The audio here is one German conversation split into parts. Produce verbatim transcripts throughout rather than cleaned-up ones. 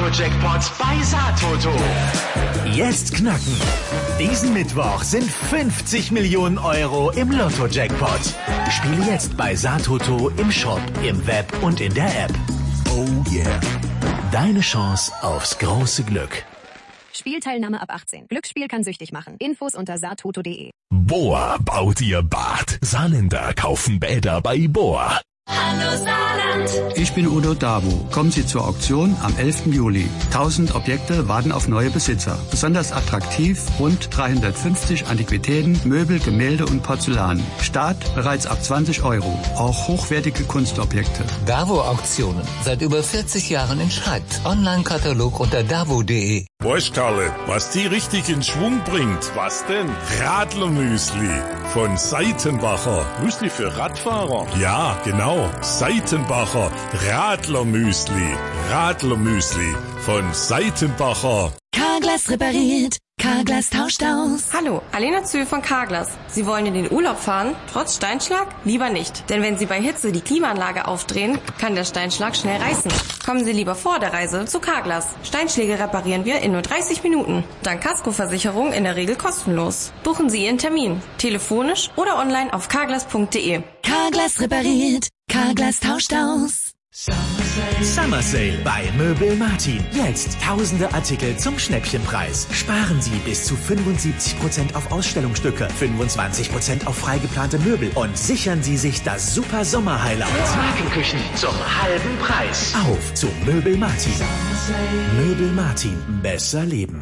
Lotto-Jackpot bei Satoto. Jetzt knacken. Diesen Mittwoch sind fünfzig Millionen Euro im Lotto-Jackpot. Spiele jetzt bei Satoto im Shop, im Web und in der App. Oh yeah. Deine Chance aufs große Glück. Spielteilnahme ab achtzehn. Glücksspiel kann süchtig machen. Infos unter satoto punkt de. Bohr baut ihr Bad. Saarländer kaufen Bäder bei Bohr. Hallo Saarland! Ich bin Udo Dabo. Kommen Sie zur Auktion am elften Juli. tausend Objekte warten auf neue Besitzer. Besonders attraktiv rund dreihundertfünfzig Antiquitäten, Möbel, Gemälde und Porzellan. Start bereits ab zwanzig Euro. Auch hochwertige Kunstobjekte. Davo Auktionen. Seit über vierzig Jahren in Schreib. Online-Katalog unter davo punkt de. Bosch, Karle, was die richtig in Schwung bringt. Was denn? Radlermüsli von Seitenbacher. Müsli für Radfahrer? Ja, genau. Seitenbacher Radlermüsli. Radlermüsli von Seitenbacher. Carglass repariert. Carglass tauscht aus. Hallo, Alena Zö von Carglass. Sie wollen in den Urlaub fahren? Trotz Steinschlag? Lieber nicht. Denn wenn Sie bei Hitze die Klimaanlage aufdrehen, kann der Steinschlag schnell reißen. Kommen Sie lieber vor der Reise zu Carglass. Steinschläge reparieren wir in nur dreißig Minuten. Dank Kaskoversicherung in der Regel kostenlos. Buchen Sie Ihren Termin. Telefonisch oder online auf carglass punkt de. Carglass repariert. Carglass tauscht aus. Summer Sale bei Möbel Martin. Jetzt tausende Artikel zum Schnäppchenpreis. Sparen Sie bis zu fünfundsiebzig Prozent auf Ausstellungsstücke, fünfundzwanzig Prozent auf freigeplante Möbel und sichern Sie sich das super Sommer-Highlight. Markenküchen zum halben Preis. Auf zu Möbel Martin. Möbel Martin. Besser leben.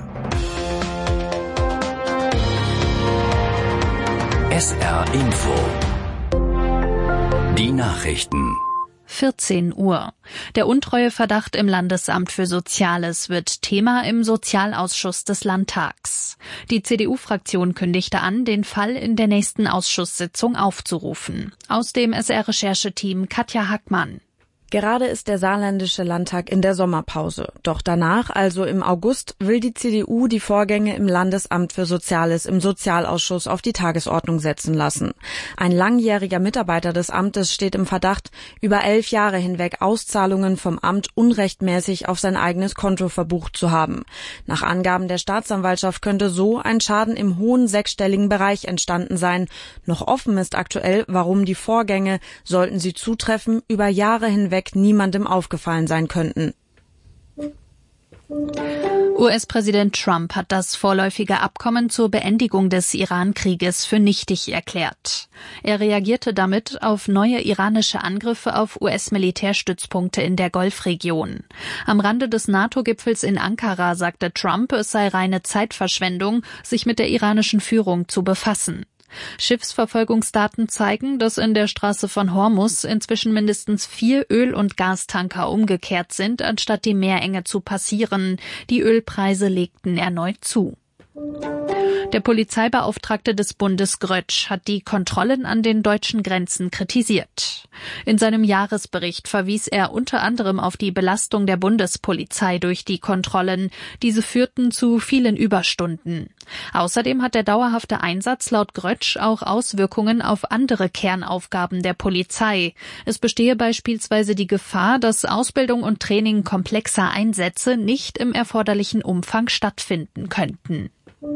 S R Info. Die Nachrichten. vierzehn Uhr. Der Untreueverdacht im Landesamt für Soziales wird Thema im Sozialausschuss des Landtags. Die C D U-Fraktion kündigte an, den Fall in der nächsten Ausschusssitzung aufzurufen. Aus dem S R-Rechercheteam Katja Hackmann. Gerade ist der saarländische Landtag in der Sommerpause. Doch danach, also im August, will die C D U die Vorgänge im Landesamt für Soziales im Sozialausschuss auf die Tagesordnung setzen lassen. Ein langjähriger Mitarbeiter des Amtes steht im Verdacht, über elf Jahre hinweg Auszahlungen vom Amt unrechtmäßig auf sein eigenes Konto verbucht zu haben. Nach Angaben der Staatsanwaltschaft könnte so ein Schaden im hohen sechsstelligen Bereich entstanden sein. Noch offen ist aktuell, warum die Vorgänge, sollten sie zutreffen, über Jahre hinweg niemandem aufgefallen sein könnten. U S-Präsident Trump hat das vorläufige Abkommen zur Beendigung des Iran-Krieges für nichtig erklärt. Er reagierte damit auf neue iranische Angriffe auf U S-Militärstützpunkte in der Golfregion. Am Rande des NATO-Gipfels in Ankara sagte Trump, es sei reine Zeitverschwendung, sich mit der iranischen Führung zu befassen. Schiffsverfolgungsdaten zeigen, dass in der Straße von Hormuz inzwischen mindestens vier Öl- und Gastanker umgekehrt sind, anstatt die Meerenge zu passieren. Die Ölpreise legten erneut zu. Der Polizeibeauftragte des Bundes Grötsch hat die Kontrollen an den deutschen Grenzen kritisiert. In seinem Jahresbericht verwies er unter anderem auf die Belastung der Bundespolizei durch die Kontrollen. Diese führten zu vielen Überstunden. Außerdem hat der dauerhafte Einsatz laut Grötsch auch Auswirkungen auf andere Kernaufgaben der Polizei. Es bestehe beispielsweise die Gefahr, dass Ausbildung und Training komplexer Einsätze nicht im erforderlichen Umfang stattfinden könnten.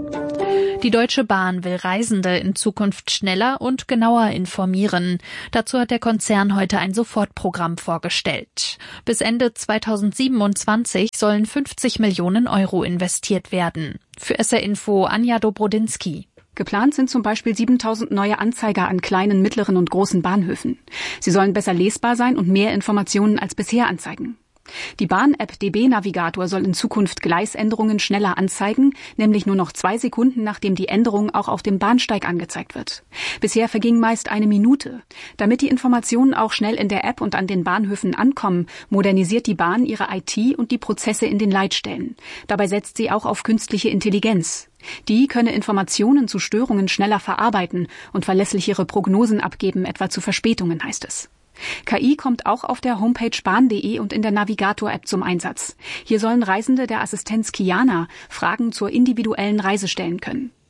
Die Deutsche Bahn will Reisende in Zukunft schneller und genauer informieren. Dazu hat der Konzern heute ein Sofortprogramm vorgestellt. Bis Ende zweitausendsiebenundzwanzig sollen fünfzig Millionen Euro investiert werden. Für S R Info Anja Dobrodinsky. Geplant sind zum Beispiel siebentausend neue Anzeiger an kleinen, mittleren und großen Bahnhöfen. Sie sollen besser lesbar sein und mehr Informationen als bisher anzeigen. Die Bahn-App D B-Navigator soll in Zukunft Gleisänderungen schneller anzeigen, nämlich nur noch zwei Sekunden, nachdem die Änderung auch auf dem Bahnsteig angezeigt wird. Bisher verging meist eine Minute. Damit die Informationen auch schnell in der App und an den Bahnhöfen ankommen, modernisiert die Bahn ihre I T und die Prozesse in den Leitstellen. Dabei setzt sie auch auf künstliche Intelligenz. Die könne Informationen zu Störungen schneller verarbeiten und verlässlichere Prognosen abgeben, etwa zu Verspätungen, heißt es. K I kommt auch auf der Homepage bahn punkt de und in der Navigator-App zum Einsatz. Hier sollen Reisende der Assistenz Kiana Fragen zur individuellen Reise stellen können.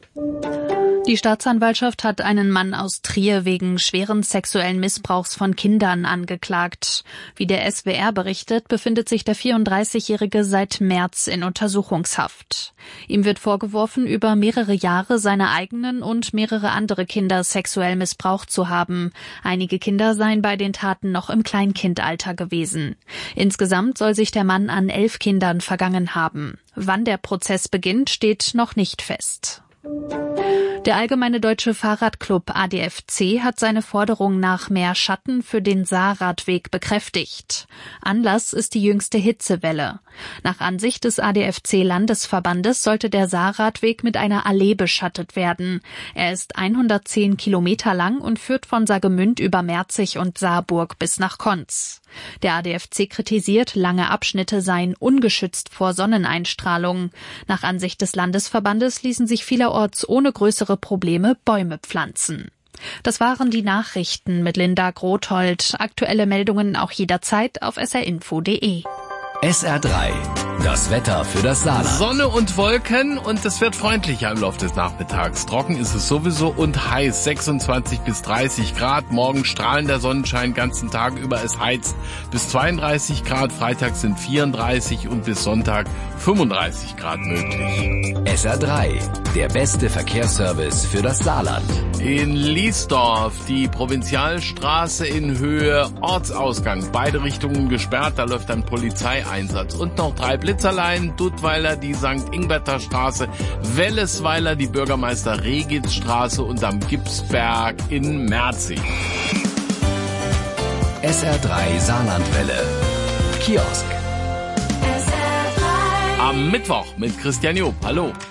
Die Staatsanwaltschaft hat einen Mann aus Trier wegen schweren sexuellen Missbrauchs von Kindern angeklagt. Wie der S W R berichtet, befindet sich der vierunddreißigjährige seit März in Untersuchungshaft. Ihm wird vorgeworfen, über mehrere Jahre seine eigenen und mehrere andere Kinder sexuell missbraucht zu haben. Einige Kinder seien bei den Taten noch im Kleinkindalter gewesen. Insgesamt soll sich der Mann an elf Kindern vergangen haben. Wann der Prozess beginnt, steht noch nicht fest. Der Allgemeine Deutsche Fahrradclub A D F C hat seine Forderung nach mehr Schatten für den Saarradweg bekräftigt. Anlass ist die jüngste Hitzewelle. Nach Ansicht des A D F C-Landesverbandes sollte der Saarradweg mit einer Allee beschattet werden. Er ist hundertzehn Kilometer lang und führt von Saargemünd über Merzig und Saarburg bis nach Konz. Der A D F C kritisiert, lange Abschnitte seien ungeschützt vor Sonneneinstrahlung. Nach Ansicht des Landesverbandes ließen sich vielerorts ohne größere Probleme Bäume pflanzen. Das waren die Nachrichten mit Linda Grothold. Aktuelle Meldungen auch jederzeit auf s r info punkt d e. S R drei, das Wetter für das Saarland. Sonne und Wolken und es wird freundlicher im Laufe des Nachmittags. Trocken ist es sowieso und heiß, sechsundzwanzig bis dreißig Grad. Morgen strahlender Sonnenschein ganzen Tag über, es heizt bis zweiunddreißig Grad. Freitag sind vierunddreißig und bis Sonntag fünfunddreißig Grad möglich. S R drei, der beste Verkehrsservice für das Saarland. In Liesdorf die Provinzialstraße in Höhe Ortsausgang. Beide Richtungen gesperrt, da läuft dann Polizeieinsatz. Und noch drei Blitzerlein, Duttweiler die Sankt Ingberter Straße, Wellesweiler die Bürgermeister Regitz Straße und am Gipsberg in Merzig. S R drei Saarlandwelle. Kiosk. Am Mittwoch mit Christian Job. Hallo.